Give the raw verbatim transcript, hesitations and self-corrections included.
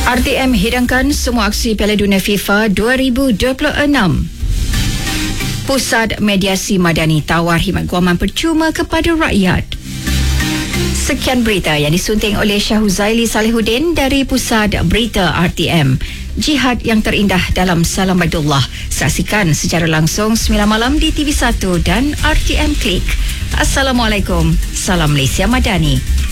R T M hidangkan semua aksi Piala Dunia FIFA dua ribu dua puluh enam. Pusat Mediasi Madani tawar khidmat guaman percuma kepada rakyat. Sekian berita yang disunting oleh Syahuzaili Salihuddin dari Pusat Berita R T M. Jihad yang terindah dalam Salam Baidullah. Saksikan secara langsung sembilan malam di T V satu dan R T M Klik. Assalamualaikum. Salam Malaysia Madani.